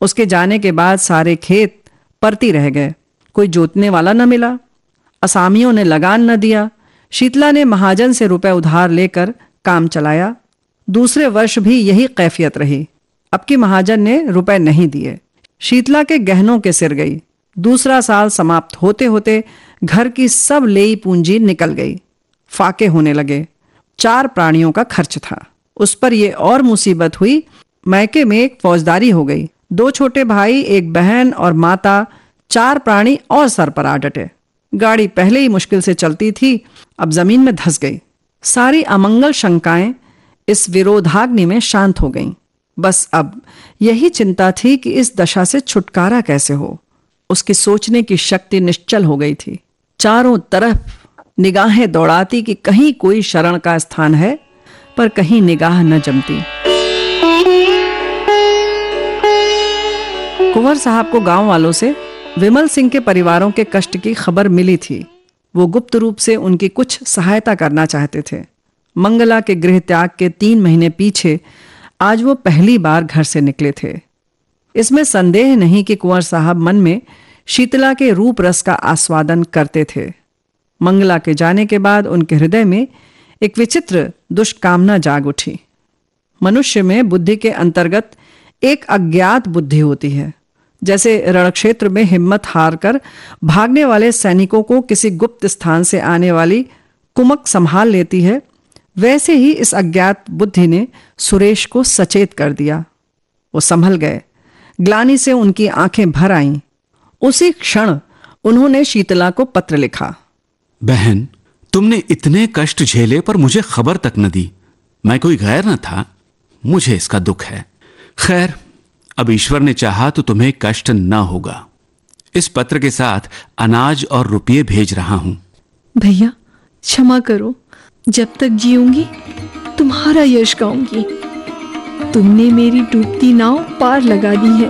उसके जाने के बाद सारे खेत परती रह गए। कोई जोतने वाला न मिला, असामियों ने लगान न दिया। शीतला ने महाजन से रुपए उधार लेकर काम चलाया। दूसरे वर्ष भी यही कैफियत रही। अब की महाजन ने रुपए नहीं दिए। शीतला के गहनों के सिर गई। दूसरा साल समाप्त होते होते घर की सब लेई पूंजी निकल गई। फाके होने लगे। 4 प्राणियों का खर्च था। उस पर यह और मुसीबत हुई, मैके में एक फौजदारी हो गई। 2 छोटे भाई, एक बहन और माता, 4 प्राणी और सर पर आ डटे। गाड़ी पहले ही मुश्किल से चलती थी, अब जमीन में धंस गई। सारी अमंगल शंकाएं इस विरोधाग्नि में शांत हो गईं। बस अब यही चिंता थी कि इस दशा से छुटकारा कैसे हो। उसकी सोचने की शक्ति निश्चल हो गई थी। चारों तरफ निगाहें दौड़ाती कि कहीं कोई शरण का स्थान है, पर कहीं निगाह न जमती। कुंवर साहब को गांव वालों से विमल सिंह के परिवारों के कष्ट की खबर मिली थी। वो गुप्त रूप से उनकी कुछ सहायता करना चाहते थे। मंगला के गृह त्याग के 3 महीने पीछे आज वो पहली बार घर से निकले थे। इसमें संदेह नहीं कि कुंवर साहब मन में शीतला के रूप रस का आस्वादन करते थे। मंगला के जाने के बाद उनके हृदय में एक विचित्र दुष्कामना जाग उठी। मनुष्य में बुद्धि के अंतर्गत एक अज्ञात बुद्धि होती है। जैसे रणक्षेत्र में हिम्मत हारकर भागने वाले सैनिकों को किसी गुप्त स्थान से आने वाली कुमक संभाल लेती है, वैसे ही इस अज्ञात बुद्धि ने सुरेश को सचेत कर दिया। वो संभल गए। ग्लानि से उनकी आंखें भर आईं। उसी क्षण उन्होंने शीतला को पत्र लिखा। बहन, तुमने इतने कष्ट झेले पर मुझे खबर तक न दी। मैं कोई गैर न था, मुझे इसका दुख है। खैर, अब ईश्वर ने चाहा तो तुम्हें कष्ट न होगा। इस पत्र के साथ अनाज और रुपये भेज रहा हूं। भैया क्षमा करो, जब तक जीऊंगी तुम्हारा यश गाऊंगी। तुमने मेरी डूबती नाव पार लगा दी है।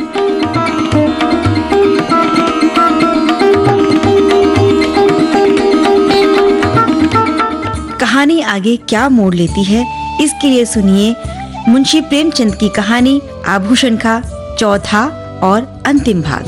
कहानी आगे क्या मोड़ लेती है, इसके लिए सुनिए मुंशी प्रेमचंद की कहानी आभूषण का चौथा और अंतिम भाग।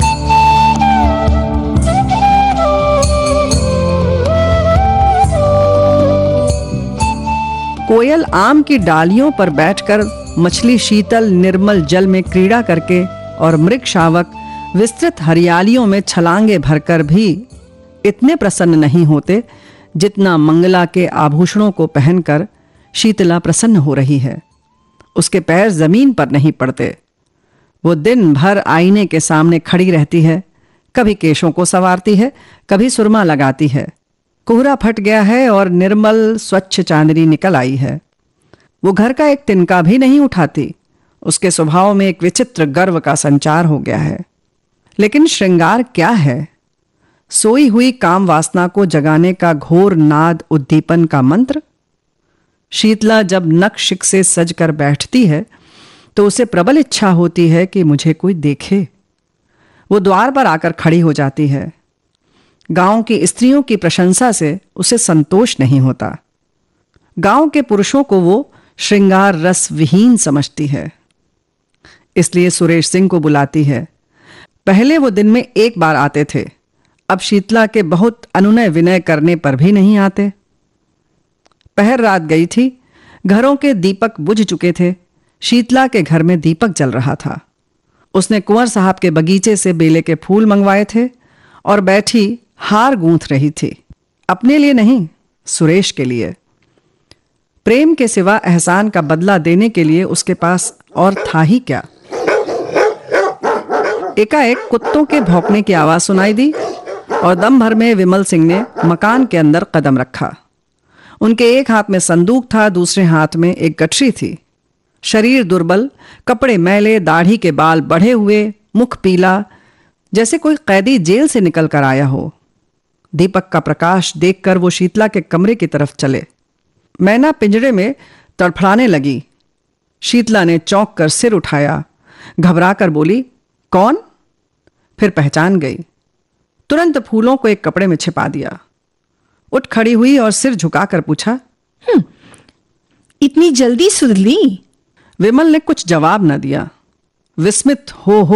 कोयल आम की डालियों पर बैठकर मछली शीतल निर्मल जल में क्रीड़ा करके और मृग शावक विस्तृत हरियालियों में छलांगे भरकर भी इतने प्रसन्न नहीं होते जितना मंगला के आभूषणों को पहनकर शीतला प्रसन्न हो रही है। उसके पैर जमीन पर नहीं पड़ते। वो दिन भर आईने के सामने खड़ी रहती है। कभी केशों को संवारती है, कभी सुरमा लगाती है। कोहरा फट गया है और निर्मल स्वच्छ चांदनी निकल आई है। वो घर का एक तिनका भी नहीं उठाती। उसके स्वभाव में एक विचित्र गर्व का संचार हो गया है। लेकिन श्रृंगार क्या है? सोई हुई काम वासना को जगाने का घोर नाद उद्दीपन का मंत्र। शीतला जब नक्शिक से सज कर बैठती है तो उसे प्रबल इच्छा होती है कि मुझे कोई देखे। वो द्वार पर आकर खड़ी हो जाती है। गांव की स्त्रियों की प्रशंसा से उसे संतोष नहीं होता। गांव के पुरुषों को वो श्रृंगार रस विहीन समझती है। इसलिए सुरेश सिंह को बुलाती है। पहले वो दिन में एक बार आते थे, अब शीतला के बहुत अनुनय विनय करने पर भी नहीं आते। पहर रात गई थी, घरों के दीपक बुझ चुके थे। शीतला के घर में दीपक जल रहा था। उसने कुंवर साहब के बगीचे से बेले के फूल मंगवाए थे और बैठी हार गूंथ रही थी। अपने लिए नहीं, सुरेश के लिए। प्रेम के सिवा एहसान का बदला देने के लिए उसके पास और था ही क्या। एकाएक कुत्तों के भौंकने की आवाज सुनाई दी और दम भर में विमल सिंह ने मकान के अंदर कदम रखा। उनके एक हाथ में संदूक था, दूसरे हाथ में एक गठरी थी। शरीर दुर्बल, कपड़े मैले, दाढ़ी के बाल बढ़े हुए, मुख पीला, जैसे कोई कैदी जेल से निकल कर आया हो। दीपक का प्रकाश देखकर वो शीतला के कमरे की तरफ चले। मैना पिंजरे में तड़फड़ाने लगी। शीतला ने चौंक कर सिर उठाया, घबरा कर बोली, कौन? फिर पहचान गई। तुरंत फूलों को एक कपड़े में छिपा दिया। उठ खड़ी हुई और सिर झुकाकर पूछा, इतनी जल्दी सुध ली? विमल ने कुछ जवाब न दिया। विस्मित हो